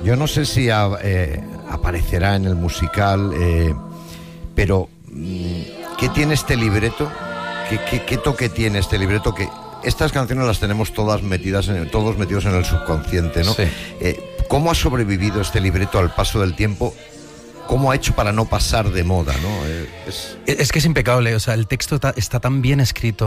Yo no sé si aparecerá en el musical, pero ¿qué tiene este libreto? ¿Qué toque tiene este libreto? Que estas canciones las tenemos todos metidos en el subconsciente, ¿no? Sí. ¿Cómo ha sobrevivido este libreto al paso del tiempo? ¿Cómo ha hecho para no pasar de moda, no? Es que es impecable, o sea, el texto está tan bien escrito.